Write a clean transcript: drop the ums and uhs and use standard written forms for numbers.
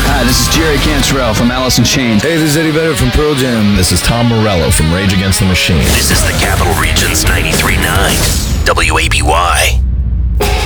Hi, this is Jerry Cantrell from Alice in Chains. Hey, this is Eddie Vedder from Pearl Jam. This is Tom Morello from Rage Against the Machine. This is the Capital Region's 93.9 WABY.